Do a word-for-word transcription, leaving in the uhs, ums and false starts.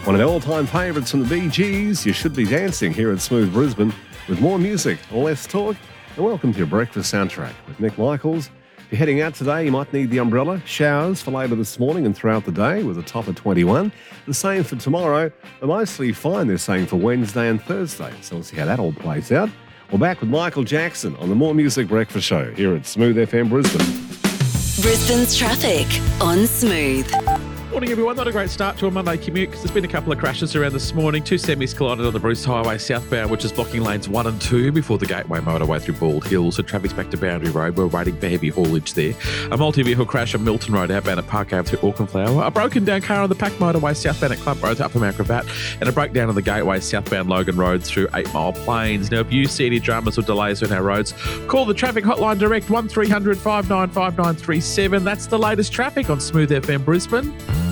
One of our all-time favourites from the Bee Gees, You Should Be Dancing here at Smooth Brisbane with more music, less talk, and welcome to your breakfast soundtrack with Nick Michaels. If you're heading out today, you might need the umbrella. Showers for later this morning and throughout the day with a top of twenty-one. The same for tomorrow, but mostly fine, they're saying, for Wednesday and Thursday. So we'll see how that all plays out. We're back with Michael Jackson on the More Music Breakfast Show here at Smooth F M Brisbane. Brisbane's traffic on Smooth. Morning everyone, not a great start to a Monday commute because there's been a couple of crashes around this morning. Two semis collided on the Bruce Highway southbound, which is blocking lanes one and two before the Gateway motorway through Bald Hill. So traffic's back to Boundary Road. We're waiting for heavy haulage there. A multi-vehicle crash on Milton Road outbound at Park Ave through Auckland Flower. A broken down car on the Pack motorway southbound at Club Road to Upper Mount Gravatt. And a breakdown on the Gateway southbound Logan Road through Eight Mile Plains. Now if you see any dramas or delays on our roads, call the traffic hotline direct one three hundred, five nine five nine three seven. That's the latest traffic on Smooth F M Brisbane.